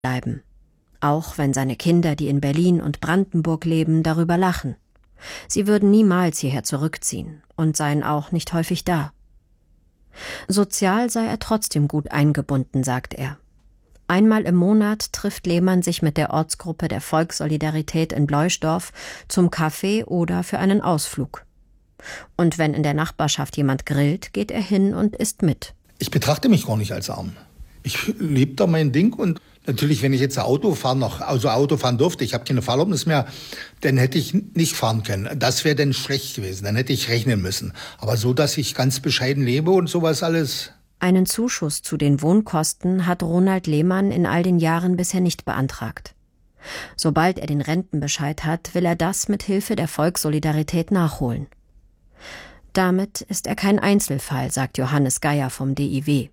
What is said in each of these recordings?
bleiben. Auch wenn seine Kinder, die in Berlin und Brandenburg leben, darüber lachen. Sie würden niemals hierher zurückziehen und seien auch nicht häufig da. Sozial sei er trotzdem gut eingebunden, sagt er. Einmal im Monat trifft Lehmann sich mit der Ortsgruppe der Volkssolidarität in Bleusdorf zum Kaffee oder für einen Ausflug. Und wenn in der Nachbarschaft jemand grillt, geht er hin und isst mit. Ich betrachte mich gar nicht als arm. Ich lebe da mein Ding und natürlich, wenn ich jetzt Auto fahren durfte, ich habe keine Fahrerlaubnis mehr, dann hätte ich nicht fahren können. Das wäre dann schlecht gewesen, dann hätte ich rechnen müssen. Aber so, dass ich ganz bescheiden lebe und sowas alles. Einen Zuschuss zu den Wohnkosten hat Ronald Lehmann in all den Jahren bisher nicht beantragt. Sobald er den Rentenbescheid hat, will er das mit Hilfe der Volkssolidarität nachholen. Damit ist er kein Einzelfall, sagt Johannes Geier vom DIW.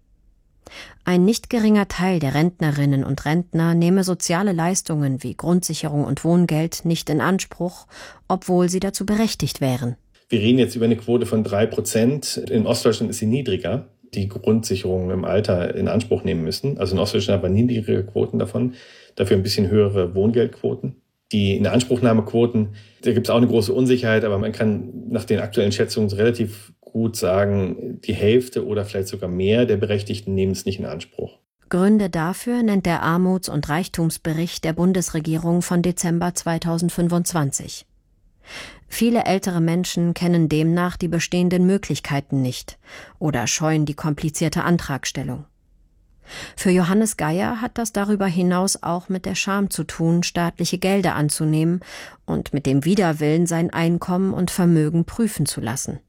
Ein nicht geringer Teil der Rentnerinnen und Rentner nehme soziale Leistungen wie Grundsicherung und Wohngeld nicht in Anspruch, obwohl sie dazu berechtigt wären. Wir reden jetzt über eine Quote von 3%. In Ostdeutschland ist sie niedriger, die Grundsicherung im Alter in Anspruch nehmen müssen. Also in Ostdeutschland haben wir niedrigere Quoten davon, dafür ein bisschen höhere Wohngeldquoten. Die Inanspruchnahmequoten, da gibt es auch eine große Unsicherheit, aber man kann nach den aktuellen Schätzungen relativ gut sagen, die Hälfte oder vielleicht sogar mehr der Berechtigten nehmen es nicht in Anspruch. Gründe dafür nennt der Armuts- und Reichtumsbericht der Bundesregierung von Dezember 2025. Viele ältere Menschen kennen demnach die bestehenden Möglichkeiten nicht oder scheuen die komplizierte Antragstellung. Für Johannes Geier hat das darüber hinaus auch mit der Scham zu tun, staatliche Gelder anzunehmen und mit dem Widerwillen, sein Einkommen und Vermögen prüfen zu lassen.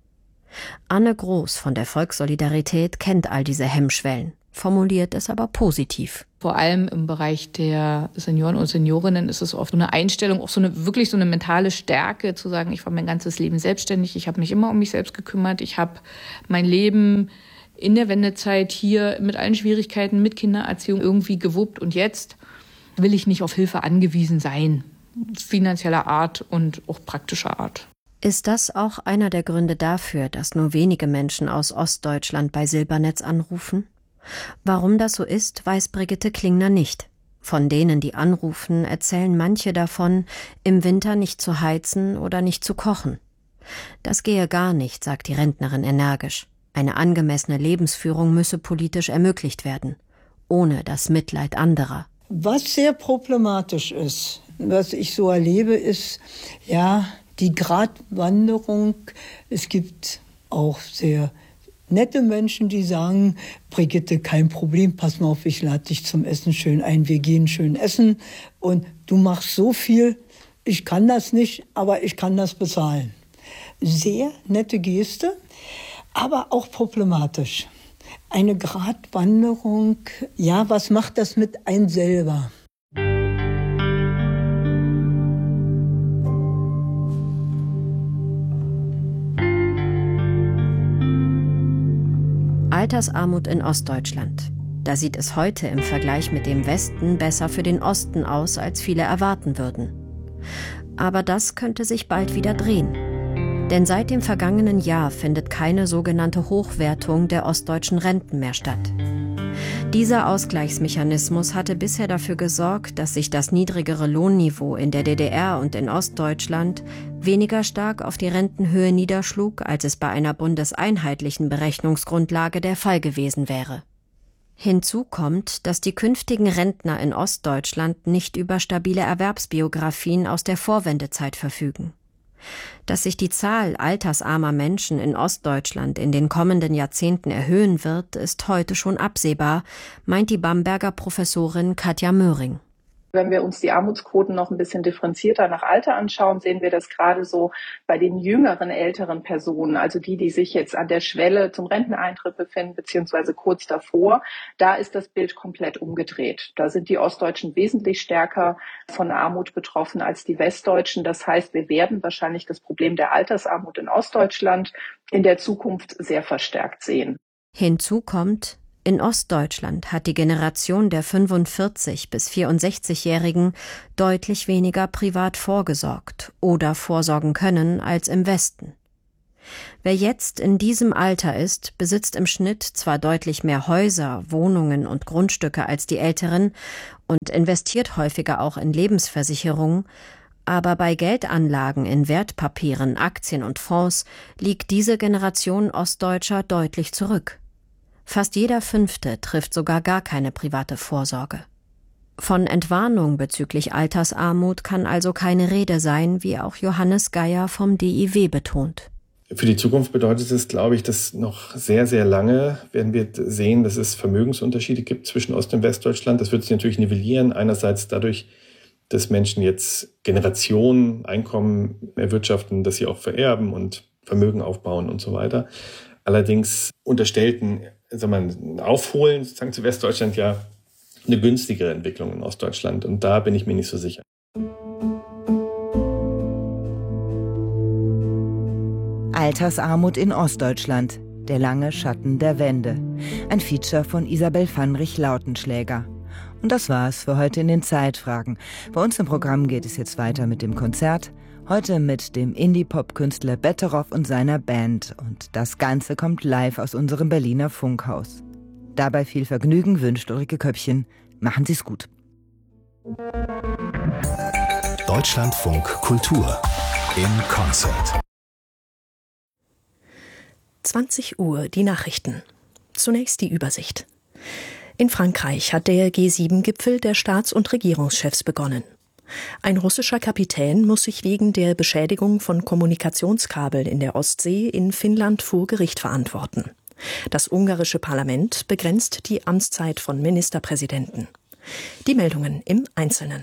Anne Groß von der Volkssolidarität kennt all diese Hemmschwellen, formuliert es aber positiv. Vor allem im Bereich der Senioren und Seniorinnen ist es oft so eine Einstellung, auch wirklich so eine mentale Stärke, zu sagen, ich war mein ganzes Leben selbstständig, ich habe mich immer um mich selbst gekümmert, ich habe mein Leben in der Wendezeit hier mit allen Schwierigkeiten, mit Kindererziehung irgendwie gewuppt und jetzt will ich nicht auf Hilfe angewiesen sein, finanzieller Art und auch praktischer Art. Ist das auch einer der Gründe dafür, dass nur wenige Menschen aus Ostdeutschland bei Silbernetz anrufen? Warum das so ist, weiß Brigitte Klingner nicht. Von denen, die anrufen, erzählen manche davon, im Winter nicht zu heizen oder nicht zu kochen. Das gehe gar nicht, sagt die Rentnerin energisch. Eine angemessene Lebensführung müsse politisch ermöglicht werden, ohne das Mitleid anderer. Was sehr problematisch ist, was ich so erlebe, ist die Gratwanderung. Es gibt auch sehr nette Menschen, die sagen, Brigitte, kein Problem, pass mal auf, ich lade dich zum Essen schön ein, wir gehen schön essen und du machst so viel, ich kann das nicht, aber ich kann das bezahlen. Sehr nette Geste, aber auch problematisch. Eine Gratwanderung, was macht das mit einem selber? Altersarmut in Ostdeutschland. Da sieht es heute im Vergleich mit dem Westen besser für den Osten aus, als viele erwarten würden. Aber das könnte sich bald wieder drehen. Denn seit dem vergangenen Jahr findet keine sogenannte Hochwertung der ostdeutschen Renten mehr statt. Dieser Ausgleichsmechanismus hatte bisher dafür gesorgt, dass sich das niedrigere Lohnniveau in der DDR und in Ostdeutschland weniger stark auf die Rentenhöhe niederschlug, als es bei einer bundeseinheitlichen Berechnungsgrundlage der Fall gewesen wäre. Hinzu kommt, dass die künftigen Rentner in Ostdeutschland nicht über stabile Erwerbsbiografien aus der Vorwendezeit verfügen. Dass sich die Zahl altersarmer Menschen in Ostdeutschland in den kommenden Jahrzehnten erhöhen wird, ist heute schon absehbar, meint die Bamberger Professorin Katja Möhring. Wenn wir uns die Armutsquoten noch ein bisschen differenzierter nach Alter anschauen, sehen wir das gerade so bei den jüngeren, älteren Personen, also die sich jetzt an der Schwelle zum Renteneintritt befinden, beziehungsweise kurz davor. Da ist das Bild komplett umgedreht. Da sind die Ostdeutschen wesentlich stärker von Armut betroffen als die Westdeutschen. Das heißt, wir werden wahrscheinlich das Problem der Altersarmut in Ostdeutschland in der Zukunft sehr verstärkt sehen. Hinzu kommt, in Ostdeutschland hat die Generation der 45- bis 64-Jährigen deutlich weniger privat vorgesorgt oder vorsorgen können als im Westen. Wer jetzt in diesem Alter ist, besitzt im Schnitt zwar deutlich mehr Häuser, Wohnungen und Grundstücke als die Älteren und investiert häufiger auch in Lebensversicherungen, aber bei Geldanlagen in Wertpapieren, Aktien und Fonds liegt diese Generation Ostdeutscher deutlich zurück. Fast jeder Fünfte trifft sogar gar keine private Vorsorge. Von Entwarnung bezüglich Altersarmut kann also keine Rede sein, wie auch Johannes Geier vom DIW betont. Für die Zukunft bedeutet es, glaube ich, dass noch sehr, sehr lange werden wir sehen, dass es Vermögensunterschiede gibt zwischen Ost- und Westdeutschland. Das wird sich natürlich nivellieren. Einerseits dadurch, dass Menschen jetzt Generationen Einkommen erwirtschaften, dass sie auch vererben und Vermögen aufbauen und so weiter. Allerdings unterstellten, Aufholen sozusagen zu Westdeutschland ja eine günstigere Entwicklung in Ostdeutschland. Und da bin ich mir nicht so sicher. Altersarmut in Ostdeutschland. Der lange Schatten der Wende. Ein Feature von Isabel Vanrich-Lautenschläger. Und das war's für heute in den Zeitfragen. Bei uns im Programm geht es jetzt weiter mit dem Konzert. Heute mit dem Indie-Pop-Künstler Betteroff und seiner Band. Und das Ganze kommt live aus unserem Berliner Funkhaus. Dabei viel Vergnügen wünscht Ulrike Köppchen. Machen Sie's gut. Deutschlandfunk Kultur in Konzert. 20 Uhr, die Nachrichten. Zunächst die Übersicht. In Frankreich hat der G7-Gipfel der Staats- und Regierungschefs begonnen. Ein russischer Kapitän muss sich wegen der Beschädigung von Kommunikationskabeln in der Ostsee in Finnland vor Gericht verantworten. Das ungarische Parlament begrenzt die Amtszeit von Ministerpräsidenten. Die Meldungen im Einzelnen.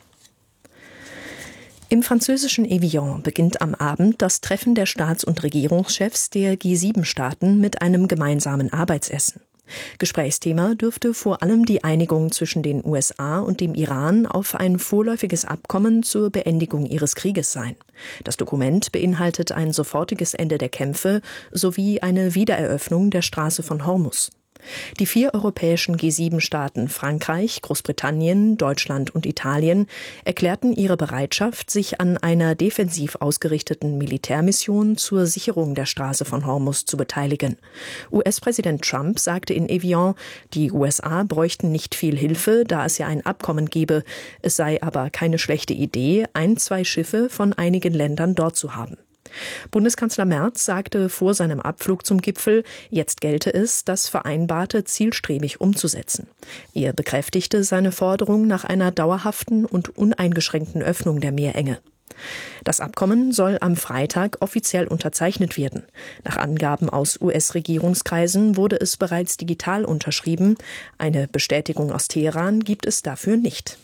Im französischen Evian beginnt am Abend das Treffen der Staats- und Regierungschefs der G7-Staaten mit einem gemeinsamen Arbeitsessen. Gesprächsthema dürfte vor allem die Einigung zwischen den USA und dem Iran auf ein vorläufiges Abkommen zur Beendigung ihres Krieges sein. Das Dokument beinhaltet ein sofortiges Ende der Kämpfe sowie eine Wiedereröffnung der Straße von Hormuz. Die 4 europäischen G7-Staaten Frankreich, Großbritannien, Deutschland und Italien erklärten ihre Bereitschaft, sich an einer defensiv ausgerichteten Militärmission zur Sicherung der Straße von Hormuz zu beteiligen. US-Präsident Trump sagte in Evian, die USA bräuchten nicht viel Hilfe, da es ja ein Abkommen gebe. Es sei aber keine schlechte Idee, 1-2 Schiffe von einigen Ländern dort zu haben. Bundeskanzler Merz sagte vor seinem Abflug zum Gipfel, jetzt gelte es, das Vereinbarte zielstrebig umzusetzen. Er bekräftigte seine Forderung nach einer dauerhaften und uneingeschränkten Öffnung der Meerenge. Das Abkommen soll am Freitag offiziell unterzeichnet werden. Nach Angaben aus US-Regierungskreisen wurde es bereits digital unterschrieben. Eine Bestätigung aus Teheran gibt es dafür nicht.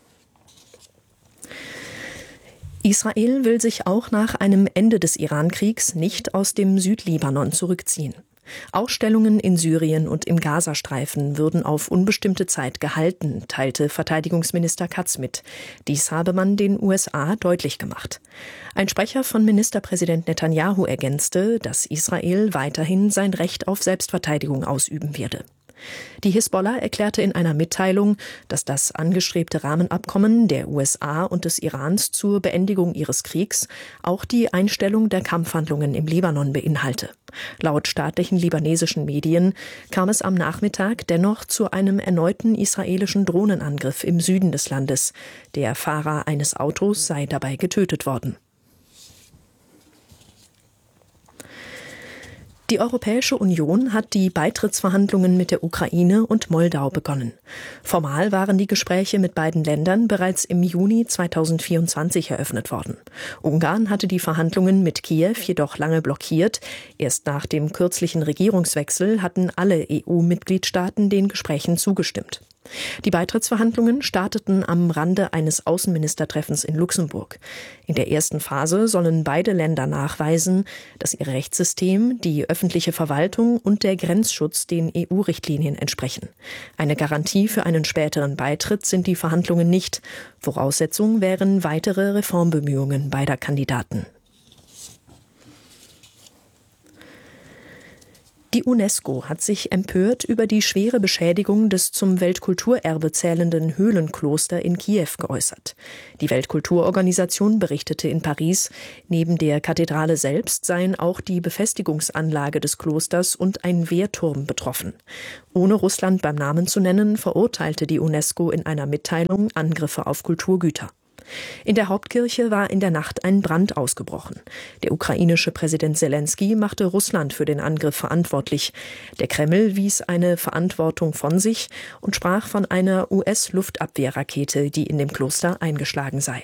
Israel will sich auch nach einem Ende des Irankriegs nicht aus dem Südlibanon zurückziehen. Ausstellungen in Syrien und im Gazastreifen würden auf unbestimmte Zeit gehalten, teilte Verteidigungsminister Katz mit. Dies habe man den USA deutlich gemacht. Ein Sprecher von Ministerpräsident Netanyahu ergänzte, dass Israel weiterhin sein Recht auf Selbstverteidigung ausüben werde. Die Hisbollah erklärte in einer Mitteilung, dass das angestrebte Rahmenabkommen der USA und des Irans zur Beendigung ihres Kriegs auch die Einstellung der Kampfhandlungen im Libanon beinhalte. Laut staatlichen libanesischen Medien kam es am Nachmittag dennoch zu einem erneuten israelischen Drohnenangriff im Süden des Landes. Der Fahrer eines Autos sei dabei getötet worden. Die Europäische Union hat die Beitrittsverhandlungen mit der Ukraine und Moldau begonnen. Formal waren die Gespräche mit beiden Ländern bereits im Juni 2024 eröffnet worden. Ungarn hatte die Verhandlungen mit Kiew jedoch lange blockiert. Erst nach dem kürzlichen Regierungswechsel hatten alle EU-Mitgliedstaaten den Gesprächen zugestimmt. Die Beitrittsverhandlungen starteten am Rande eines Außenministertreffens in Luxemburg. In der ersten Phase sollen beide Länder nachweisen, dass ihr Rechtssystem, die öffentliche Verwaltung und der Grenzschutz den EU-Richtlinien entsprechen. Eine Garantie für einen späteren Beitritt sind die Verhandlungen nicht. Voraussetzung wären weitere Reformbemühungen beider Kandidaten. Die UNESCO hat sich empört über die schwere Beschädigung des zum Weltkulturerbe zählenden Höhlenkloster in Kiew geäußert. Die Weltkulturorganisation berichtete in Paris, neben der Kathedrale selbst seien auch die Befestigungsanlage des Klosters und ein Wehrturm betroffen. Ohne Russland beim Namen zu nennen, verurteilte die UNESCO in einer Mitteilung Angriffe auf Kulturgüter. In der Hauptkirche war in der Nacht ein Brand ausgebrochen. Der ukrainische Präsident Selenskyj machte Russland für den Angriff verantwortlich. Der Kreml wies eine Verantwortung von sich und sprach von einer US-Luftabwehrrakete, die in dem Kloster eingeschlagen sei.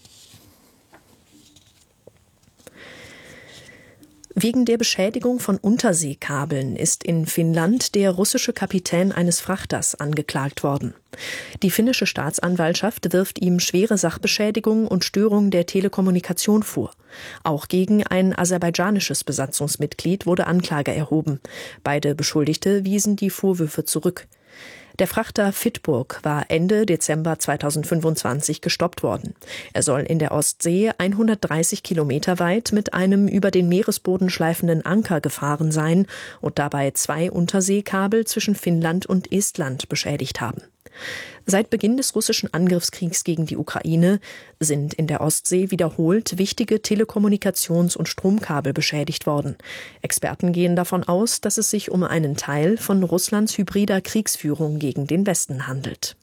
Wegen der Beschädigung von Unterseekabeln ist in Finnland der russische Kapitän eines Frachters angeklagt worden. Die finnische Staatsanwaltschaft wirft ihm schwere Sachbeschädigung und Störung der Telekommunikation vor. Auch gegen ein aserbaidschanisches Besatzungsmitglied wurde Anklage erhoben. Beide Beschuldigte wiesen die Vorwürfe zurück. Der Frachter Fitburg war Ende Dezember 2025 gestoppt worden. Er soll in der Ostsee 130 Kilometer weit mit einem über den Meeresboden schleifenden Anker gefahren sein und dabei 2 Unterseekabel zwischen Finnland und Estland beschädigt haben. Seit Beginn des russischen Angriffskriegs gegen die Ukraine sind in der Ostsee wiederholt wichtige Telekommunikations- und Stromkabel beschädigt worden. Experten gehen davon aus, dass es sich um einen Teil von Russlands hybrider Kriegsführung gegen den Westen handelt.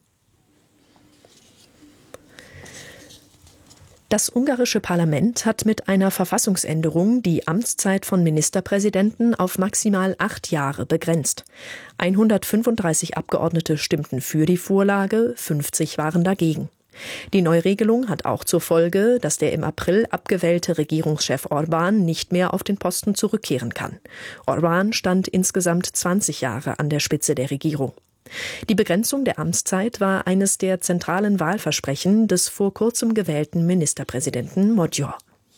Das ungarische Parlament hat mit einer Verfassungsänderung die Amtszeit von Ministerpräsidenten auf maximal 8 Jahre begrenzt. 135 Abgeordnete stimmten für die Vorlage, 50 waren dagegen. Die Neuregelung hat auch zur Folge, dass der im April abgewählte Regierungschef Orbán nicht mehr auf den Posten zurückkehren kann. Orbán stand insgesamt 20 Jahre an der Spitze der Regierung. Die Begrenzung der Amtszeit war eines der zentralen Wahlversprechen des vor kurzem gewählten Ministerpräsidenten Magyar.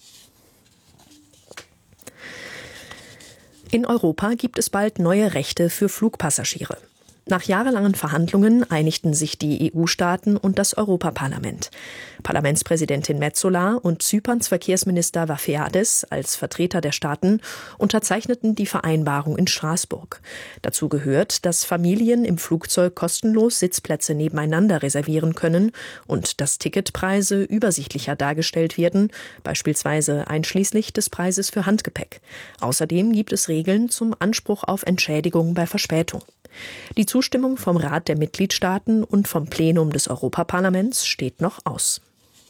In Europa gibt es bald neue Rechte für Flugpassagiere. Nach jahrelangen Verhandlungen einigten sich die EU-Staaten und das Europaparlament. Parlamentspräsidentin Metsola und Zyperns Verkehrsminister Vafiades als Vertreter der Staaten unterzeichneten die Vereinbarung in Straßburg. Dazu gehört, dass Familien im Flugzeug kostenlos Sitzplätze nebeneinander reservieren können und dass Ticketpreise übersichtlicher dargestellt werden, beispielsweise einschließlich des Preises für Handgepäck. Außerdem gibt es Regeln zum Anspruch auf Entschädigung bei Verspätung. Die Zustimmung vom Rat der Mitgliedstaaten und vom Plenum des Europaparlaments steht noch aus.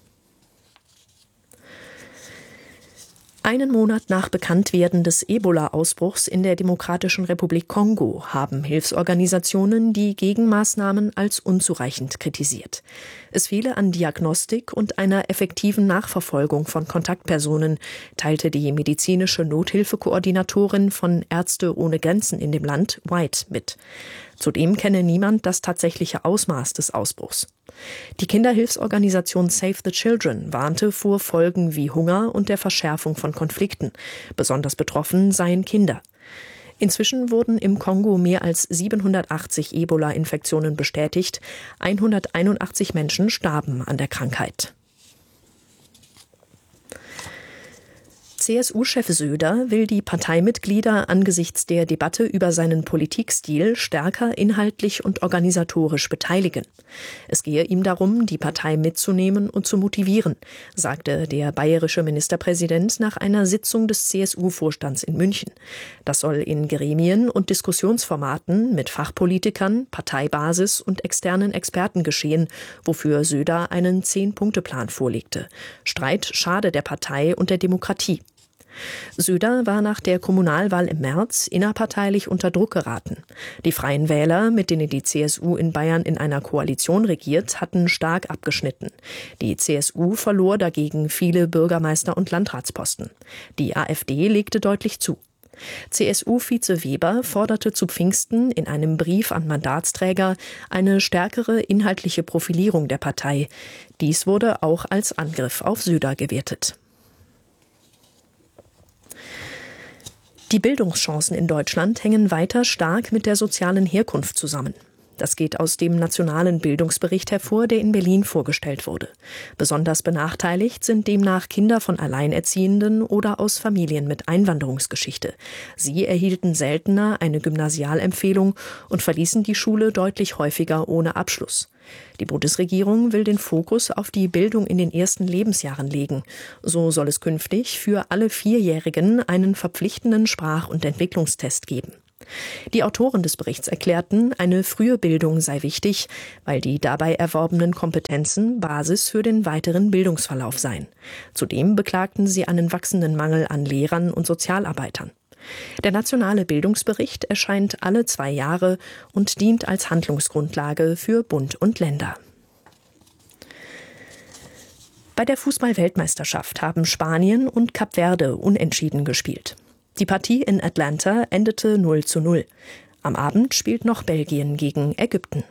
Einen Monat nach Bekanntwerden des Ebola-Ausbruchs in der Demokratischen Republik Kongo haben Hilfsorganisationen die Gegenmaßnahmen als unzureichend kritisiert. Es fehle an Diagnostik und einer effektiven Nachverfolgung von Kontaktpersonen, teilte die medizinische Nothilfekoordinatorin von Ärzte ohne Grenzen in dem Land, White, mit. Zudem kenne niemand das tatsächliche Ausmaß des Ausbruchs. Die Kinderhilfsorganisation Save the Children warnte vor Folgen wie Hunger und der Verschärfung von Konflikten. Besonders betroffen seien Kinder. Inzwischen wurden im Kongo mehr als 780 Ebola-Infektionen bestätigt. 181 Menschen starben an der Krankheit. CSU-Chef Söder will die Parteimitglieder angesichts der Debatte über seinen Politikstil stärker inhaltlich und organisatorisch beteiligen. Es gehe ihm darum, die Partei mitzunehmen und zu motivieren, sagte der bayerische Ministerpräsident nach einer Sitzung des CSU-Vorstands in München. Das soll in Gremien und Diskussionsformaten mit Fachpolitikern, Parteibasis und externen Experten geschehen, wofür Söder einen 10-Punkte-Plan vorlegte. Streit schade der Partei und der Demokratie. Söder war nach der Kommunalwahl im März innerparteilich unter Druck geraten. Die Freien Wähler, mit denen die CSU in Bayern in einer Koalition regiert, hatten stark abgeschnitten. Die CSU verlor dagegen viele Bürgermeister- und Landratsposten. Die AfD legte deutlich zu. CSU-Vize Weber forderte zu Pfingsten in einem Brief an Mandatsträger eine stärkere inhaltliche Profilierung der Partei. Dies wurde auch als Angriff auf Söder gewertet. Die Bildungschancen in Deutschland hängen weiter stark mit der sozialen Herkunft zusammen. Das geht aus dem nationalen Bildungsbericht hervor, der in Berlin vorgestellt wurde. Besonders benachteiligt sind demnach Kinder von Alleinerziehenden oder aus Familien mit Einwanderungsgeschichte. Sie erhielten seltener eine Gymnasialempfehlung und verließen die Schule deutlich häufiger ohne Abschluss. Die Bundesregierung will den Fokus auf die Bildung in den ersten Lebensjahren legen. So soll es künftig für alle 4-Jährigen einen verpflichtenden Sprach- und Entwicklungstest geben. Die Autoren des Berichts erklärten, eine frühe Bildung sei wichtig, weil die dabei erworbenen Kompetenzen Basis für den weiteren Bildungsverlauf seien. Zudem beklagten sie einen wachsenden Mangel an Lehrern und Sozialarbeitern. Der nationale Bildungsbericht erscheint alle 2 Jahre und dient als Handlungsgrundlage für Bund und Länder. Bei der Fußball-Weltmeisterschaft haben Spanien und Kap Verde unentschieden gespielt. Die Partie in Atlanta endete 0:0. Am Abend spielt noch Belgien gegen Ägypten.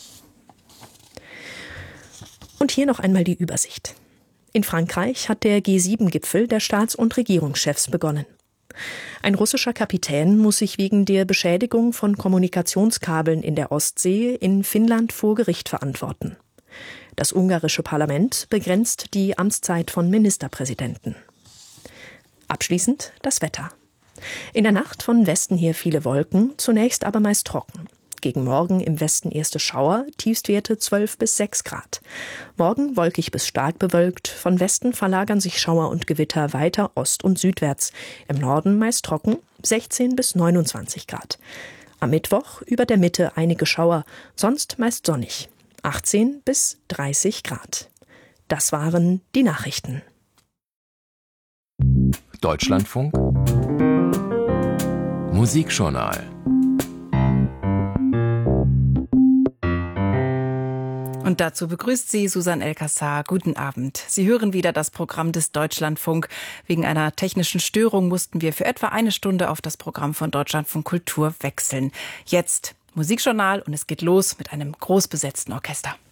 Und hier noch einmal die Übersicht. In Frankreich hat der G7-Gipfel der Staats- und Regierungschefs begonnen. Ein russischer Kapitän muss sich wegen der Beschädigung von Kommunikationskabeln in der Ostsee in Finnland vor Gericht verantworten. Das ungarische Parlament begrenzt die Amtszeit von Ministerpräsidenten. Abschließend das Wetter. In der Nacht von Westen her viele Wolken, zunächst aber meist trocken. Gegen Morgen im Westen erste Schauer, Tiefstwerte 12 bis 6 Grad. Morgen wolkig bis stark bewölkt, von Westen verlagern sich Schauer und Gewitter weiter ost- und südwärts. Im Norden meist trocken, 16 bis 29 Grad. Am Mittwoch über der Mitte einige Schauer, sonst meist sonnig, 18 bis 30 Grad. Das waren die Nachrichten. Deutschlandfunk Musikjournal. Und dazu begrüßt Sie Susanne El-Kassar. Guten Abend. Sie hören wieder das Programm des Deutschlandfunk. Wegen einer technischen Störung mussten wir für etwa 1 Stunde auf das Programm von Deutschlandfunk Kultur wechseln. Jetzt Musikjournal und es geht los mit einem groß besetzten Orchester.